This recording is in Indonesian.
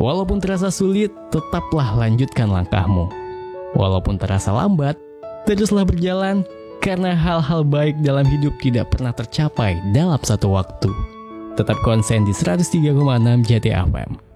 Walaupun terasa sulit, tetaplah lanjutkan langkahmu. Walaupun terasa lambat, teruslah berjalan, karena hal-hal baik dalam hidup tidak pernah tercapai dalam satu waktu. Tetap konsen di 103,6 JT FM.